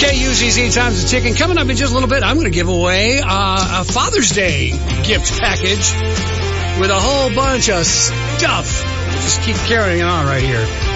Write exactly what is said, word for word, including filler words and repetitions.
K U Z Z Times the Chicken. Coming up in just a little bit, I'm going to give away uh, a Father's Day gift package with a whole bunch of stuff. We'll just keep carrying on right here.